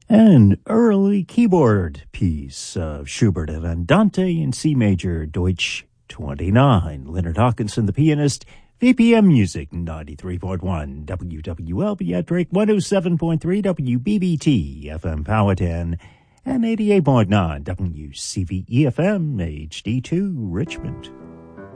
An early keyboard piece of Schubert and Andante in C major, Deutsch 29. Leonard Hawkinson, the pianist, VPM Music 93.1, WWLB at Drake 107.3, WBBT FM Powhatan, and 88.9 WCVE FM HD2 Richmond.